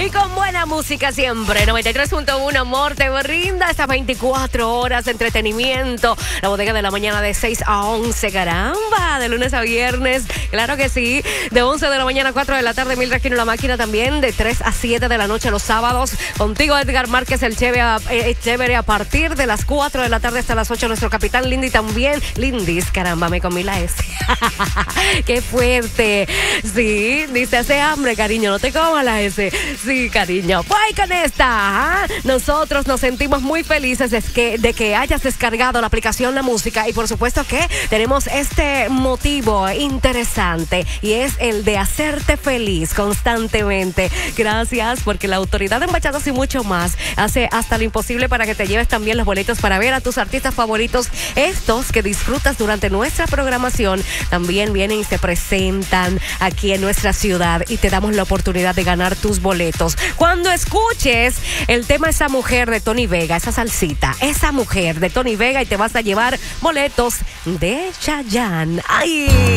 Y con buena música siempre. 93.1 Amor te brinda estas 24 horas de entretenimiento. La bodega de la mañana de 6 a 11. Caramba, de lunes a viernes. Claro que sí. De 11 de la mañana a 4 de la tarde, Mildred Aquino La Máquina también. De 3 a 7 de la noche los sábados. Contigo, Edgar Márquez, el chévere, a partir de las 4 de la tarde hasta las 8. Nuestro capitán Lindy también. Lindis, caramba, me comí la S. Qué fuerte. Sí, dice, hace hambre, cariño, no te comas la S. Sí, cariño. Voy con esta. Nosotros nos sentimos muy felices de que hayas descargado la aplicación La Música y por supuesto que tenemos este motivo interesante y es el de hacerte feliz constantemente. Gracias, porque la autoridad en bachatas y mucho más hace hasta lo imposible para que te lleves también los boletos para ver a tus artistas favoritos. Estos que disfrutas durante nuestra programación también vienen y se presentan aquí en nuestra ciudad y te damos la oportunidad de ganar tus boletos. Cuando escuches el tema Esa Mujer de Tony Vega, esa salsita, Esa Mujer de Tony Vega, y te vas a llevar boletos de Chayanne. ¡Ay!